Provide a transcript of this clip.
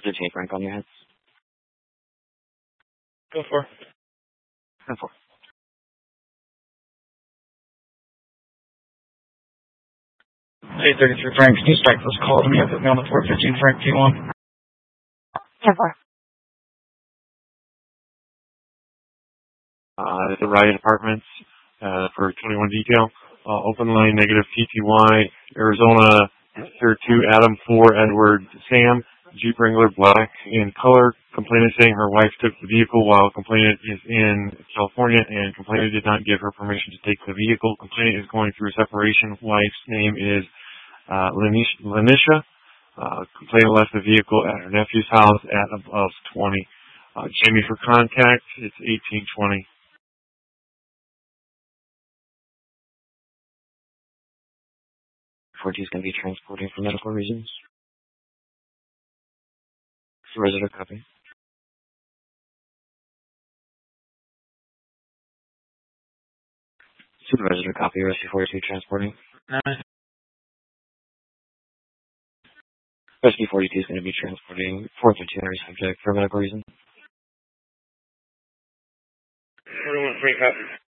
13 Frank on your hands. Go for. 10-4. Hey, 33 Frank, can you strike this call to me and put me on the 415 Frank P1? 10-4. The Riot Apartments for 21 detail. Open line negative TTY, Arizona, Tier 2, Adam 4, Edward, Sam, Jeep Wrangler black in color. Complainant saying her wife took the vehicle while complainant is in California and complainant did not give her permission to take the vehicle. Complainant is going through a separation. Wife's name is Lanisha. Complainant left the vehicle at her nephew's house at above 20. Jamie for contact, it's 1820. 4G is going to be transporting for medical reasons. Supervisor copy. Supervisor copy. Rescue 42 transporting. Rescue 42 is going to be transporting 432 subject for medical reasons. 41 free copy.